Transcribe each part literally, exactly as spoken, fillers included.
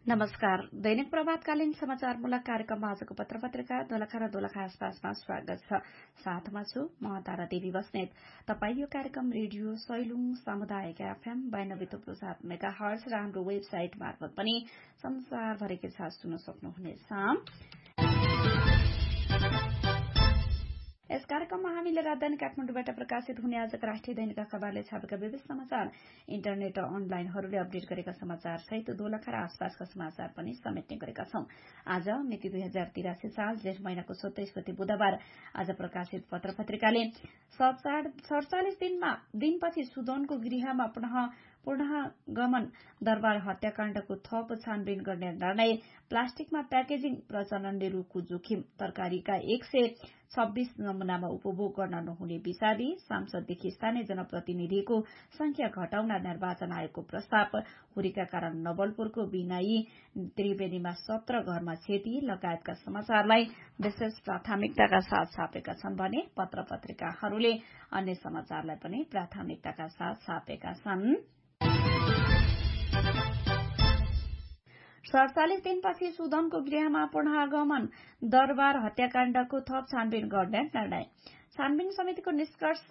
नमस्कार। दैनिक प्रभातकालीन समाचारमूलक कार्यक्रममा आजको पत्र पत्रिका दोलखा र दोलखा आसपासमा स्वागत छ। साथमा छु म तारा देवी बस्नेत। तपाई यो कार्यक्रम रेडियो सैलुङ सामुदायिक एफएम बयानब्बे थुप्रो सात मेगा हर्ज र हाम्रो वेबसाइट मार्फत पनि संसारभरिकै साथ सुन्न सक्नुहुनेछ। यस कार्यक्रममा हामीले राजधानी काठमाडौँबाट प्रकाशित हुने आजका राष्ट्रिय दैनिक अखबारले छापेका विविध समाचार, इन्टरनेट र अनलाइनहरूले अपडेट गरेका समाचार सहित दोलखा र आसपासका समाचार पनि समेट्ने गरेका छौं। आज मिति दुई हजार तिरासी साल जेठ महिनाको सत्ताइस गते बुधबार। आज प्रकाशित पत्र पत्रिकाले सड़चालिस दिनमा दिनपछि सुदनको गृहमा पुनः पुनःगमन दरबार हत्याकाण्डको थप छानबिन गर्ने निर्णय, प्लास्टिकमा प्याकेजिङ प्रचलनले रूखको जोखिम, तरकारीका एक सय छब्बीस नमूनामा उपभोग गर्न नहुने विषादी, सांसददेखि स्थानीय जनप्रतिनिधिको संख्या घटाउन निर्वाचन आयोगको प्रस्ताव, हुरीका कारण नवलपुरको बिनाई त्रिवेणीमा सत्र घरमा क्षति लगायतका समाचारलाई विशेष प्राथमिकताका साथ छापेका छन् भने पत्र पत्रिकाहरूले अन्य समाचारलाई पनि प्राथमिकताका साथ छापेका छन्। सड़चालिस दिनपछि सुदनको गृहमा पुनःगमन दरबार हत्याकाण्डको थप छानबिन गर्ने निर्णय। छानबिन समितिको निष्कर्ष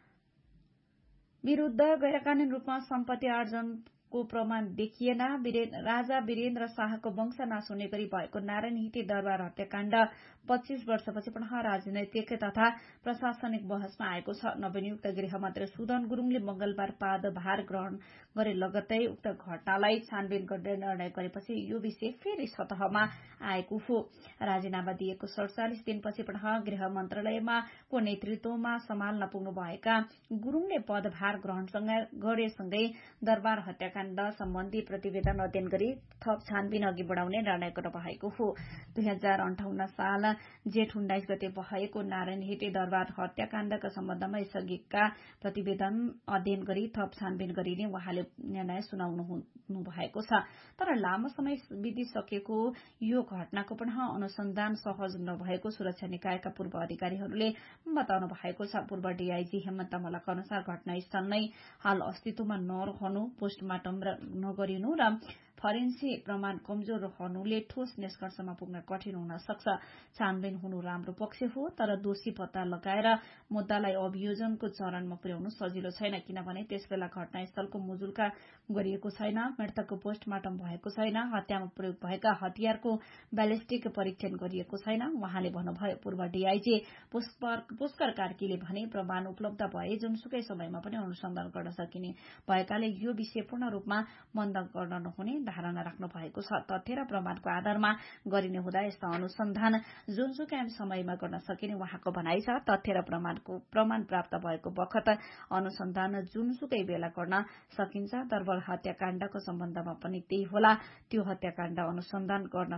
विरूद्ध गैरकानूनी रूपमा सम्पत्ति आर्जनको प्रमाण देखिएन। राजा वीरेन्द्र शाहको वंशनाश हुने गरी भएको नारायण हिटी दरबार हत्याकाण्ड पच्चीस वर्षपछि पुनः राजनैतिक तथा प्रशासनिक बहसमा आएको छ। नवनियुक्त गृहमन्त्री सुदन गुरूङले मंगलबार पदभार ग्रहण गरे लगत्तै उक्त घटनालाई छानबिन गर्ने निर्णय गरेपछि यो विषय फेरि सतहमा आएको हो। राजीनामा दिएको सड़चालिस दिनपछि पुनः गृह मन्त्रालयमा को नेतृत्वमा सम्हाल्न पुग्नुभएका गुरूङले पदभार ग्रहण गरेसँगै दरबार हत्याकाण्ड सम्बन्धी प्रतिवेदन अध्ययन गरी थप छानबिन अघि बढ़ाउने निर्णय गर्नुभएको हो। दुई हजार अन्ठाउन्न साल जेठ उन्नाइस गते भएको नारायण हिटे दरबार हत्याकाण्डका सम्बन्धमा यसअघिका प्रतिवेदन अध्ययन गरी थप छानबिन गरिने उहाँले निर्णय सुनाउनु भएको छ। तर लामो समय बितिसकेको यो घटनाको पुनः अनुसन्धान सहज नभएको सुरक्षा निकायका पूर्व अधिकारीहरूले बताउनु भएको छ। पूर्व डीआईजी हेमन्त मल्लका अनुसार घटनास्थल नै हाल अस्तित्वमा नरहनु, पोस्टमार्टम नगरिनु र फरेन्सिक प्रमाण कमजोर रहनुले ठोस निष्कर्षमा पुग्न कठिन हुन सक्छ। छानबिन हुनु राम्रो पक्ष हो, तर दोषी पत्ता लगाएर मुद्दालाई अभियोजनको चरणमा पुर्याउनु सजिलो छैन, किनभने त्यसबेला घटनास्थलको मुजुल्का गरिएको छैन, मृतकको पोस्टमार्टम भएको छैन, हत्यामा प्रयोग भएका हतियारको ब्यालिस्टिक परीक्षण गरिएको छैन उहाँले भन्नुभयो। पूर्व डीआईजी पुष्कर कार्कीले भने प्रमाण उपलब्ध भए जुनसुकै समयमा पनि अनुसन्धान गर्न सकिने भएकाले यो विषय पूर्ण रूपमा बन्द गर्न नहुने धारणा राख्नु भएको छ। तथ्य र प्रमाणको आधारमा गरिने हुँदा यस्ता अनुसन्धान जुनसुकै समयमा गर्न सकिने उहाँको भनाइ छ। तथ्य र प्रमाणको प्रमाण प्राप्त भएको बखत अनुसन्धान जुनसुकै बेला गर्न सकिन्छ। दरबार हत्याकाण्डको सम्बन्धमा पनि त्यही होला। त्यो हत्याकाण्ड अनुसन्धान गर्न